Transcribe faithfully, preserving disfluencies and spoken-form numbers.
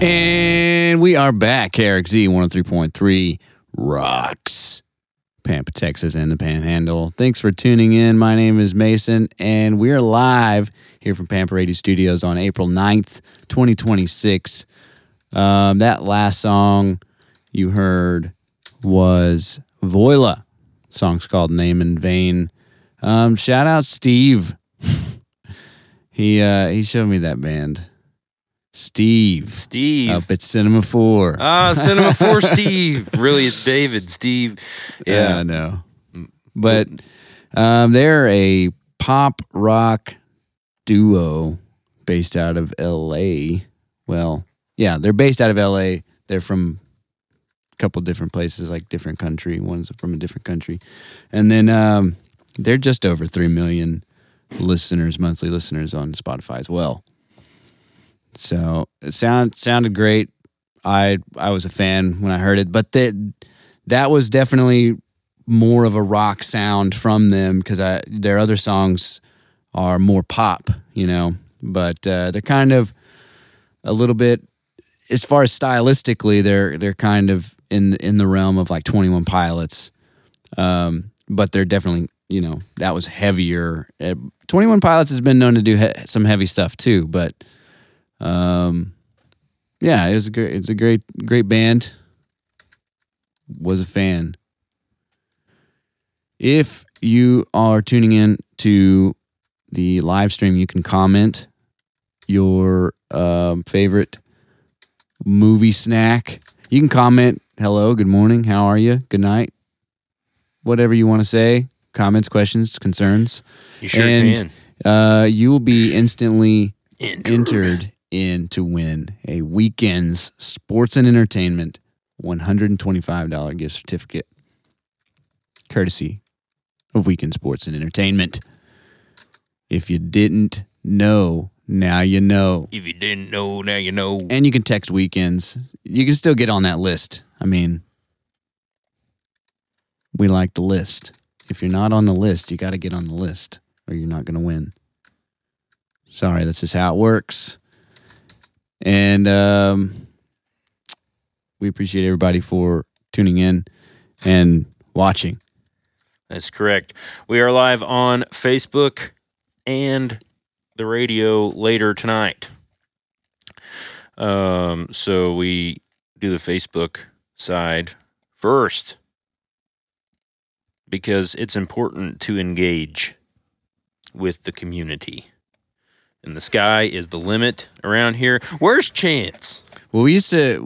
And we are back. K R X Z one oh three point three rocks. Pampa, Texas, and the Panhandle. Thanks for tuning in. My name is Mason, and we are live here from Pampa Radio Studios on April ninth, twenty twenty-six. Um, that last song you heard was Voila. The song's called Name in Vain. Um, shout out Steve. he uh, he showed me that band. Steve. Steve. Up at Cinema four. Ah, Cinema four Steve. Really, it's David. Steve. Yeah, I know. But um, they're a pop rock duo based out of L A. Well, yeah, they're based out of L A. They're from a couple different places, like different country. One's from a different country. And then um, they're just over three million listeners, monthly listeners on Spotify as well. So it sound, sounded great. I I was a fan when I heard it, but that that was definitely more of a rock sound from them because their other songs are more pop, you know. But uh, they're kind of a little bit, as far as stylistically, they're they're kind of in in the realm of like twenty-one Pilots. Um, but they're definitely, you know, that was heavier. Uh, twenty-one Pilots has been known to do he- some heavy stuff too, but. Um, yeah, it was a great, it's a great, great band. Was a fan. If you are tuning in to the live stream, you can comment your um, favorite movie snack. You can comment, hello, good morning, how are you, good night, whatever you want to say, comments, questions, concerns. You sure and, can. Uh, you will be instantly Entered. entered in to win a Weekends Sports and Entertainment one hundred twenty-five dollars gift certificate, courtesy of Weekend Sports and Entertainment. If you didn't know, now you know. If you didn't know, now you know. And you can text Weekends. You can still get on that list. I mean, we like the list. If you're not on the list, you got to get on the list or you're not going to win. Sorry, that's just how it works. And um, we appreciate everybody for tuning in and watching. That's correct. We are live on Facebook and the radio later tonight. Um, so we do the Facebook side first because it's important to engage with the community. And the sky is the limit around here. Where's Chance? Well, we used to